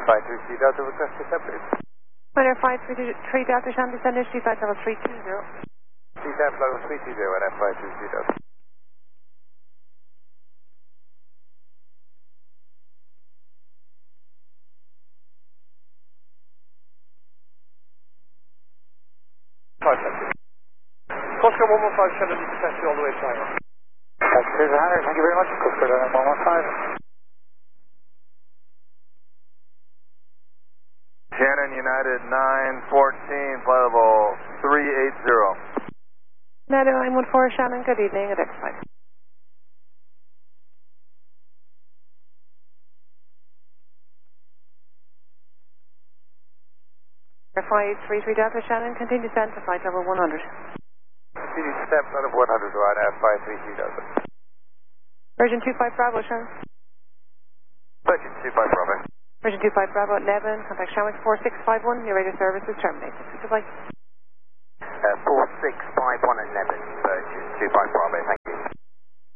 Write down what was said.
533 Delta, request to separate. Winner 533 Delta, Shan, descend initially flight level 320. Descend level 320 at F533 Delta. Costco 115 Shannon, you can test you all the way to China. Thank you very much. Costco 115. Shannon United 914, flight level 380. United 914, Shannon, good evening at X-Flight. Air 533 Delta, Shannon, continue descent to flight level 100. Continue descent flight level 100 right at F533 Delta. Virgin 25 Bravo, Shannon. Virgin 25 Bravo. Virgin 25 Bravo at Nevin, contact Shamrock 4651, your radio service is terminated. Goodbye. 4651 at Nevin, Virgin 25